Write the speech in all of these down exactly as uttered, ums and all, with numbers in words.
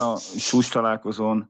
A csúcs találkozón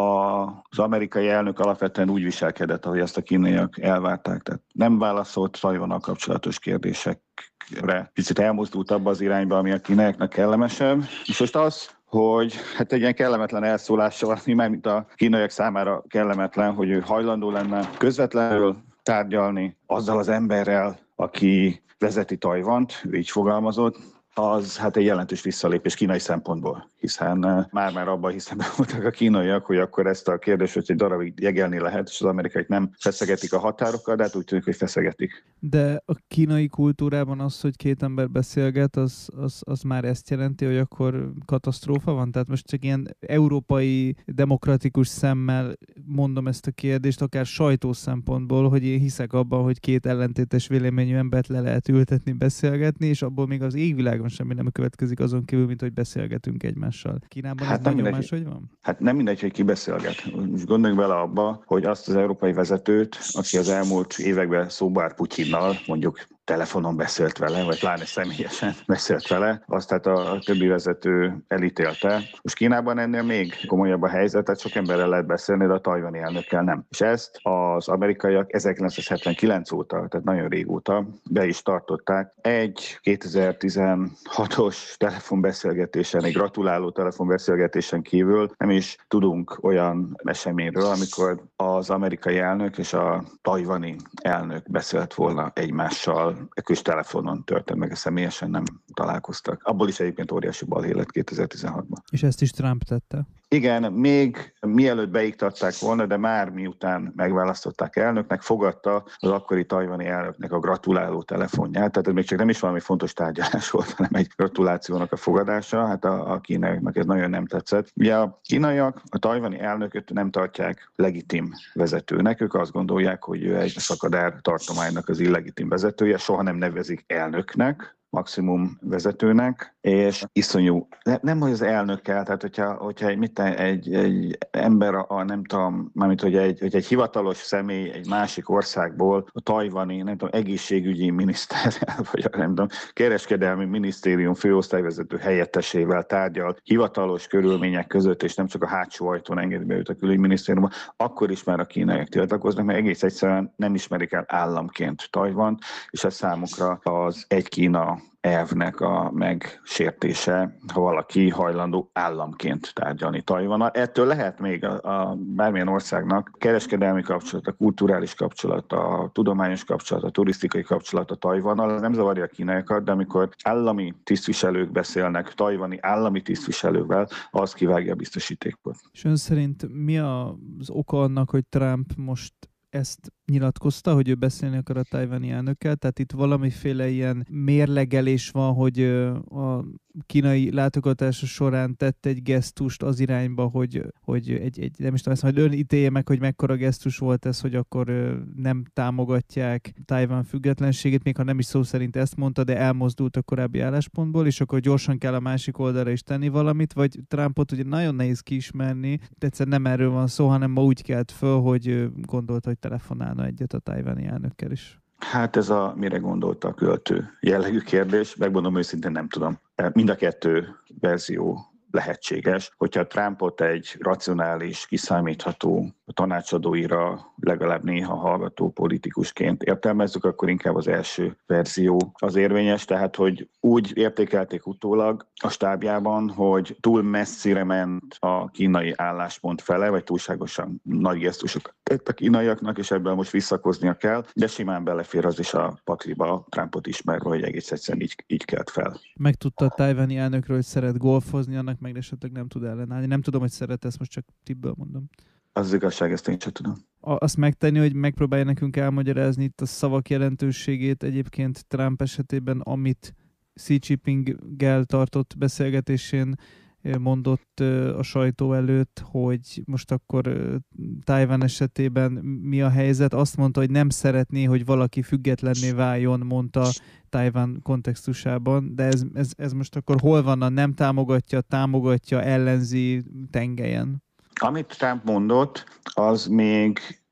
az amerikai elnök alapvetően úgy viselkedett, ahogy ezt a kínaiak elvárták. Tehát nem válaszolt Tajvannal kapcsolatos kérdésekre. Picit elmozdult abba az irányba, ami a kínaiaknak kellemesebb. És most az, hogy hát egy ilyen kellemetlen elszólással, ami már mint a kínaiak számára kellemetlen, hogy ő hajlandó lenne közvetlenül tárgyalni azzal az emberrel, aki vezeti Tajvant, ő így fogalmazott, az hát egy jelentős visszalépés kínai szempontból, hiszen már-már abban hiszem voltak a kínaiak, hogy akkor ezt a kérdést, hogy egy darabig jegelni lehet, és az amerikaiak nem feszegetik a határokat, de hát úgy tűnik, hogy feszegetik. De a kínai kultúrában az, hogy két ember beszélget, az, az, az már ezt jelenti, hogy akkor katasztrófa van? Tehát most csak ilyen európai, demokratikus szemmel mondom ezt a kérdést, akár sajtó szempontból, hogy én hiszek abban, hogy két ellentétes véleményű embert le lehet ültetni, beszélgetni, és abból még az égvilágon semmi nem következik azon kívül, mint hogy beszélgetünk egymással. Kínában hát ez nagyon máshogy van? Hát nem mindegy, hogy ki beszélget. Most gondoljunk bele abba, hogy azt az európai vezetőt, aki az elmúlt években szóba állt Putyinnal, mondjuk telefonon beszélt vele, vagy pláne személyesen beszélt vele, azt hát a, a többi vezető elítélte. Most Kínában ennél még komolyabb a helyzet, tehát sok emberrel lehet beszélni, de a tajvani elnökkel nem. És ezt az amerikaiak ezerkilencszázhetvenkilenc óta, tehát nagyon régóta be is tartották. Egy kétezer-tizenhatos telefonbeszélgetésen, egy gratuláló telefonbeszélgetésen kívül nem is tudunk olyan eseményről, amikor az amerikai elnök és a tajvani elnök beszélt volna egymással. Ekkor telefonon történt meg, személyesen nem találkoztak. Abból is egyébként óriási balhé lett kétezer-tizenhatban. És ezt is Trump tette? Igen, még mielőtt beiktatták volna, de már miután megválasztották elnöknek, fogadta az akkori tajvani elnöknek a gratuláló telefonját. Tehát ez még csak nem is valami fontos tárgyalás volt, hanem egy gratulációnak a fogadása. Hát a, a kínaiaknak ez nagyon nem tetszett. Ugye a kínaiak a tajvani elnököt nem tartják legitim vezetőnek. Ők azt gondolják, hogy ő egy szakadár tartománynak az illegitim vezetője, soha nem nevezik elnöknek, maximum vezetőnek, és iszonyú, nem hogy az elnökkel, tehát hogyha, hogyha egy, mit, egy, egy ember, a, a, nem tudom, mármint, hogy egy, hogy egy hivatalos személy egy másik országból, a tajvani, nem tudom, egészségügyi miniszterrel, vagy nem tudom, kereskedelmi minisztérium főosztályvezető helyettesével tárgyal hivatalos körülmények között, és nem csak a hátsó ajtón engedi be őt a külügyminisztériumba, akkor is már a kínaiak tiltakoznak, mert egész egyszerűen nem ismerik el államként Tajvant, és ez számukra az egy Kína elvnek a megsértése, ha valaki hajlandó államként tárgyalni Tajvannal. Ettől lehet még a, a bármilyen országnak kereskedelmi kapcsolat, a kulturális kapcsolat, a tudományos kapcsolat, a turisztikai kapcsolat a Tajvannal. Ez nem zavarja a kínaiakat, de amikor állami tisztviselők beszélnek tajvani állami tisztviselővel, az kivágja a biztosítékot. És ön szerint mi az oka annak, hogy Trump most ezt nyilatkozta, hogy ő beszélni akar a tajvani elnökkel, tehát itt valamiféle ilyen mérlegelés van, hogy a kínai látogatása során tett egy gesztust az irányba, hogy, hogy egy, egy, nem is tudom, ezt majd ön ítélje meg, hogy mekkora gesztus volt ez, hogy akkor nem támogatják Tajvan függetlenségét, még ha nem is szó szerint ezt mondta, de elmozdult a korábbi álláspontból, és akkor gyorsan kell a másik oldalra is tenni valamit, vagy Trumpot ugye nagyon nehéz kiismerni, de egyszer nem erről van szó, hanem ma úgy kelt föl, hogy gondolta, hogy telefonálna egyet a tajvani elnökkel is. Hát ez a mire gondolta a költő jellegű kérdés, megmondom őszintén nem tudom. Mind a kettő verzió lehetséges. Hogyha Trumpot egy racionális, kiszámítható tanácsadóira legalább néha hallgató politikusként értelmezzük, akkor inkább az első verzió az érvényes, tehát hogy úgy értékelték utólag a stábjában, hogy túl messzire ment a kínai álláspont fele, vagy túlságosan nagy gesztusokat tett a kínaiaknak, és ebből most visszakoznia kell, de simán belefér az is a pakliba, Trumpot ismerve, hogy egész egyszerűen így, így kelt fel. Megtudta a tajvani elnökről, hogy szeret golfozni, annak meg esetleg nem tud ellenállni. Nem tudom, hogy szeret, ezt most csak tippből mondom. Az igazság, ezt én sem tudom. Azt megtenni, hogy megpróbálja nekünk elmagyarázni itt a szavak jelentőségét egyébként Trump esetében, amit Xi Jinpinggel tartott beszélgetésén mondott a sajtó előtt, hogy most akkor Tajvan esetében mi a helyzet. Azt mondta, hogy nem szeretné, hogy valaki függetlenné váljon, mondta Tajvan kontextusában, de ez, ez, ez most akkor hol van a nem támogatja, támogatja, ellenzi tengelyen? Amit Trump mondott, az még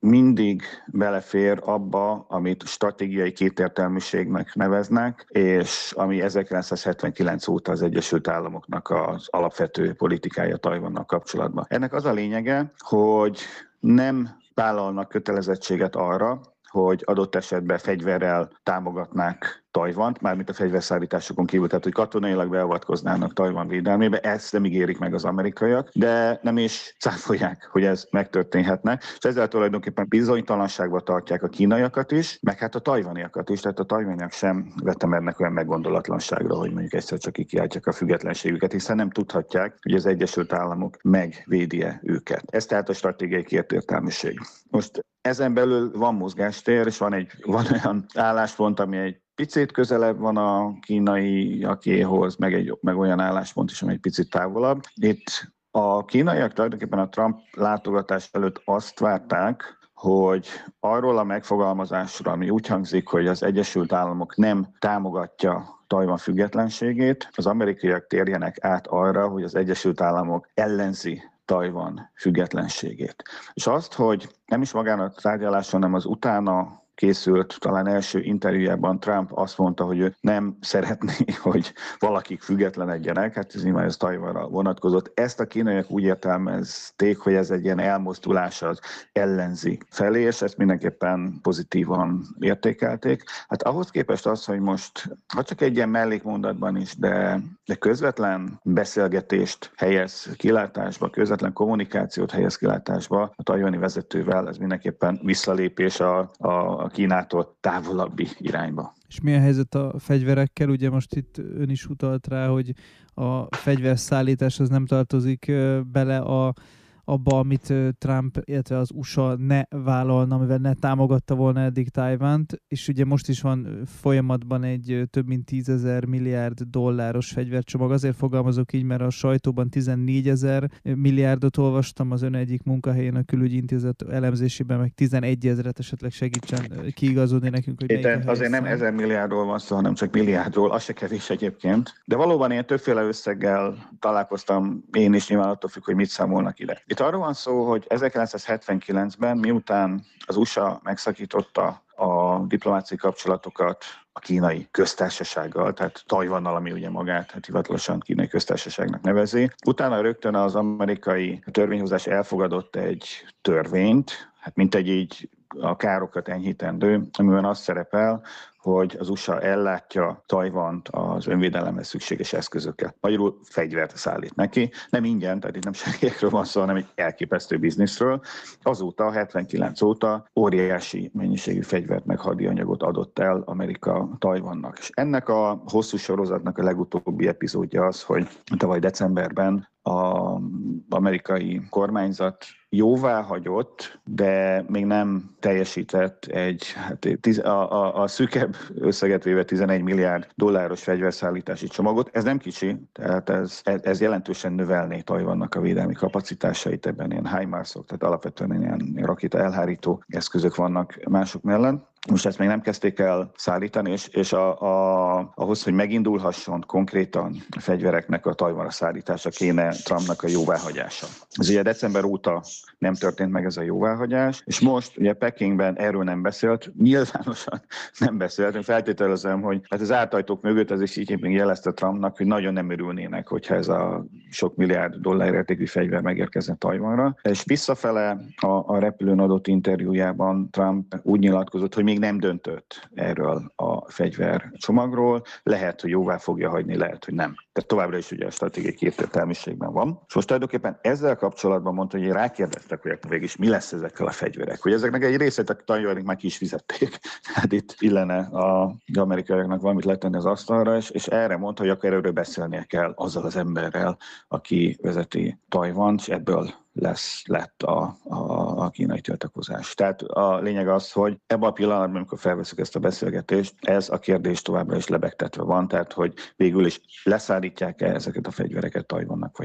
mindig belefér abba, amit stratégiai kétértelműségnek neveznek, és ami ezerkilencszázhetvenkilenc óta az Egyesült Államoknak az alapvető politikája Tajvannal kapcsolatban. Ennek az a lényege, hogy nem vállalnak kötelezettséget arra, hogy adott esetben fegyverrel támogatnák Tajvant, mármint a fegyverszállításokon kívül, tehát hogy katonailag beavatkoznának Tajvan védelmébe, ezt nem ígérik meg az amerikaiak, de nem is cáfolják, hogy ez megtörténhetne, és ezzel tulajdonképpen bizonytalanságba tartják a kínaiakat is, meg hát a tajvaniakat is, tehát a tajvaniak sem vetemednek olyan meggondolatlanságra, hogy mondjuk egyszer csak kikiáltják a függetlenségüket, hiszen nem tudhatják, hogy az Egyesült Államok megvédi-e őket. Ez tehát a stratégiai kétértelműség. Most ezen belül van mozgástér, és van egy van olyan álláspont, ami egy picit közelebb van a kínaiakéhoz, meg, egy, meg olyan álláspont is, ami egy picit távolabb. Itt a kínaiak tulajdonképpen a Trump látogatás előtt azt várták, hogy arról a megfogalmazásra, ami úgy hangzik, hogy az Egyesült Államok nem támogatja Tajvan függetlenségét, az amerikaiak térjenek át arra, hogy az Egyesült Államok ellenzi Tajvan függetlenségét. És azt, hogy nem is magán a tárgyaláson, hanem az utána készült, talán első interjújában Trump azt mondta, hogy ő nem szeretné, hogy valakik függetlenedjenek, hát ez nyilván ez Tajvanra vonatkozott. Ezt a kínaiak úgy értelmezték, hogy ez egy ilyen elmozdulás az ellenzi felé, és ezt mindenképpen pozitívan értékelték. Hát ahhoz képest az, hogy most, ha csak egy ilyen mellékmondatban is, de, de közvetlen beszélgetést helyez kilátásba, közvetlen kommunikációt helyez kilátásba a tajvani vezetővel, ez mindenképpen visszalépés a, a a Kínától távolabbi irányba. És mi a helyzet a fegyverekkel? Ugye most itt ön is utalt rá, hogy a fegyverszállítás az nem tartozik bele a, abba, amit Trump, illetve az u es á ne vállalna, mivel ne támogatta volna eddig Tajvant, és ugye most is van folyamatban egy több mint tízezer milliárd dolláros fegyvercsomag. Azért fogalmazok így, mert a sajtóban tizennégyezer milliárdot olvastam, az ön egyik munkahelyén a Külügyi Intézet elemzésében meg tizenegyezret, esetleg segítsen kiigazodni nekünk, hogy melyik a helyes azért nem szám. ezer milliárdról van szó, hanem csak milliárdról, az se kevés egyébként. De valóban ilyen többféle összeggel találkoztam én is, nyilván attól függ, hogy mit számolnak ide. Itt arról van szó, hogy ezerkilencszázhetvenkilencben, miután az u es á megszakította a diplomáciai kapcsolatokat a kínai köztársasággal, tehát Tajvannal, ami ugye magát hát hivatalosan kínai köztársaságnak nevezi. Utána rögtön az amerikai törvényhozás elfogadott egy törvényt, hát mint egy így a károkat enyhítendő, amiben az szerepel, hogy az u es á ellátja Tajvant az önvédelemhez szükséges eszközökkel. Magyarul fegyvert szállít neki. Nem ingyen, tehát itt nem segélyekről van szó, hanem egy elképesztő bizniszről. Azóta, hetvenkilenc óta óriási mennyiségű fegyvert meg hadianyagot adott el Amerika Tajvannak. És ennek a hosszú sorozatnak a legutóbbi epizódja az, hogy tavaly decemberben az amerikai kormányzat jóvá hagyott, de még nem teljesített egy, hát tiz, a, a, a szűkebb összeget véve tizenegy milliárd dolláros fegyverszállítási csomagot. Ez nem kicsi, tehát ez, ez jelentősen növelné Tajvannak a védelmi kapacitásait, ebben ilyen HIMARS-ok, tehát alapvetően ilyen rakéta elhárító eszközök vannak mások mellett. Most ezt még nem kezdték el szállítani, és, és a, a, ahhoz, hogy megindulhasson konkrétan a fegyvereknek a Tajvanra szállítása, kéne Trumpnak a jóváhagyása. Ez ugye december óta nem történt meg ez a jóváhagyás, és most ugye Pekingben erről nem beszélt, nyilvánosan nem beszélt. Én feltételezem, hogy hát az ártajtók mögött az is így jelezte Trumpnak, hogy nagyon nem örülnének, hogyha ez a sok milliárd dollár értékű fegyver megérkezne Tajvanra. És visszafele a, a repülőn adott interjújában Trump úgy nyilatkozott, hogy még nem döntött erről a fegyvercsomagról, lehet, hogy jóvá fogja hagyni, lehet, hogy nem. Tehát továbbra is ugye a stratégiai kétértelműségben van. És most tulajdonképpen ezzel kapcsolatban mondta, hogy rákérdeztek, hogy végig is mi lesz ezekkel a fegyverek. Hogy ezeknek egy részét a tajvanik már ki is fizették. Hát itt illene az amerikaiaknak valamit letenni az asztalra, és, és erre mondta, hogy akkor erről beszélnie kell azzal az emberrel, aki vezeti Tajvant, és ebből lesz, lett a, a, a kínai tiltakozás. Tehát a lényeg az, hogy ebben a pillanatban, amikor felveszünk ezt a beszélgetést, ez a kérdés továbbra is lebegtetve van, tehát hogy végül is leszállítják-e ezeket a fegyvereket Tajvannak, vagy nem.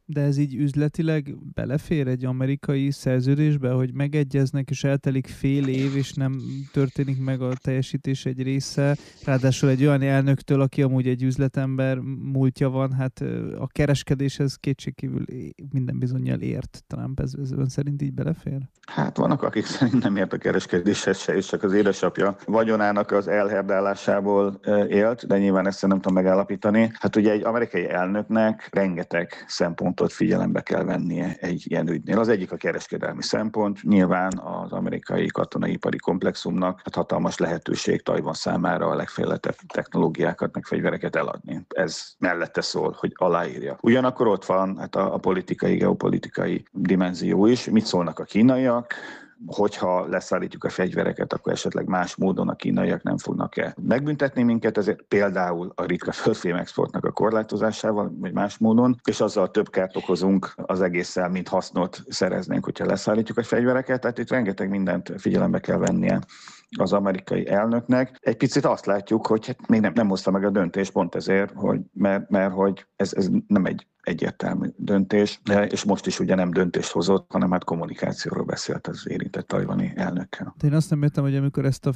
De ez így üzletileg belefér egy amerikai szerződésbe, hogy megegyeznek, és eltelik fél év, és nem történik meg a teljesítés egy része. Ráadásul egy olyan elnöktől, aki amúgy egy üzletember múltja van, hát a kereskedéshez kétségkívül minden bizonnyal ért Trump. Ez, ez ön szerint így belefér? Hát vannak, akik szerint nem ért a kereskedéshez se, és csak az édesapja vagyonának az elherdálásából élt, de nyilván ezt nem tudom megállapítani. Hát ugye egy amerikai elnöknek rengeteg szempontot figyelembe kell vennie egy ilyen ügynél. Az egyik a kereskedelmi szempont, nyilván az amerikai katonai-ipari komplexumnak hát hatalmas lehetőség Tajvan számára a legfejlettebb technológiákat, meg fegyvereket eladni. Ez mellette szól, hogy aláírja. Ugyanakkor ott van hát a, a politikai, geopolitikai dimenzió is. Mit szólnak a kínaiak? Hogyha leszállítjuk a fegyvereket, akkor esetleg más módon a kínaiak nem fognak-e megbüntetni minket, ezért például a ritka földfém exportnak a korlátozásával, vagy más módon, és azzal több kárt okozunk az egésszel, mint hasznot szereznénk, hogyha leszállítjuk a fegyvereket. Tehát itt rengeteg mindent figyelembe kell vennie az amerikai elnöknek. Egy picit azt látjuk, hogy hát még nem, nem hozta meg a döntést, pont ezért, hogy, mert, mert hogy ez, ez nem egy egyértelmű döntés, de, és most is ugye nem döntést hozott, hanem hát kommunikációról beszélt az érintett tajvani elnökkel. De én azt nem értem, hogy amikor ezt a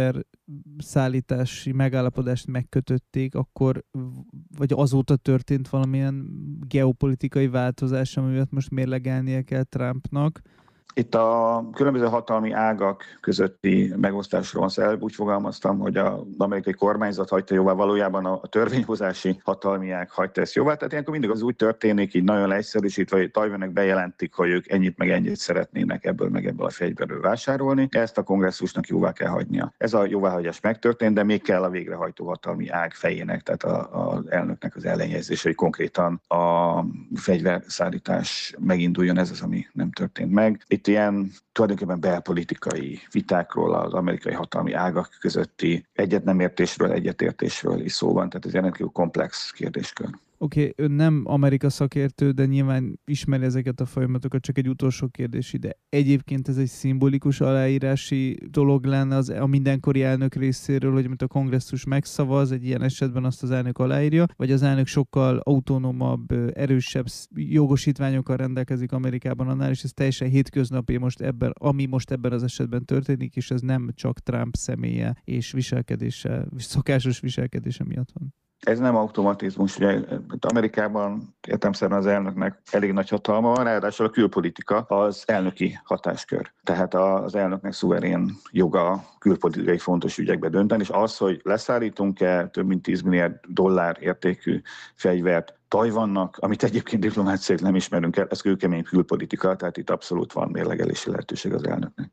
fegyverszállítási megállapodást megkötötték, akkor, vagy azóta történt valamilyen geopolitikai változás, ami miatt most mérlegelnie kell Trumpnak. Itt a különböző hatalmi ágak közötti megosztásról van. Úgy fogalmaztam, hogy az amerikai kormányzat hagyta jóvá, valójában a törvényhozási hatalmi ág hagyta ezt jóvá. Tehát ilyenkor mindig az úgy történik, így nagyon leegyszerűsítve, hogy Tajvanek bejelentik, hogy ők ennyit meg ennyit szeretnének ebből meg ebből a fegyverről vásárolni. Ezt a kongresszusnak jóvá kell hagynia. Ez a jóváhagyás megtörtént, de még kell a végrehajtó hatalmi ág fejének, tehát az elnöknek az ellenjegyzése, hogy konkrétan a fegyverszállítás meginduljon. Ez az, ami nem történt meg. Itt ilyen tulajdonképpen belpolitikai vitákról, az amerikai hatalmi ágak közötti egyet nem értésről, egyetértésről is szó van, tehát ez rendkívül komplex kérdéskör. Oké, okay, ön nem Amerika szakértő, de nyilván ismeri ezeket a folyamatokat, csak egy utolsó kérdés ide. Egyébként ez egy szimbolikus aláírási dolog lenne az, a mindenkori elnök részéről, hogy mint a kongresszus megszavaz, egy ilyen esetben azt az elnök aláírja, vagy az elnök sokkal autonómabb, erősebb jogosítványokkal rendelkezik Amerikában annál, és ez teljesen hétköznapi most ebben, ami most ebben az esetben történik, és ez nem csak Trump személye és viselkedése, szokásos viselkedése miatt van. Ez nem automatizmus, ugye Amerikában értelemszerűen az elnöknek elég nagy hatalma van, ráadásul a külpolitika az elnöki hatáskör. Tehát az elnöknek szuverén joga külpolitikai fontos ügyekbe dönteni, és az, hogy leszállítunk-e több mint tíz milliárd dollár értékű fegyvert Tajvannak, amit egyébként diplomáciailag nem ismerünk el, ez kőkemény külpolitika, tehát itt abszolút van mérlegelési lehetőség az elnöknek.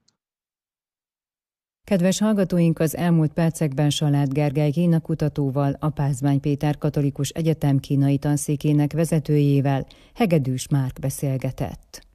Kedves hallgatóink, az elmúlt percekben Salád Gergely Kína kutatóval, a Pázmány Péter Katolikus Egyetem kínai tanszékének vezetőjével, Hegedűs Márk beszélgetett.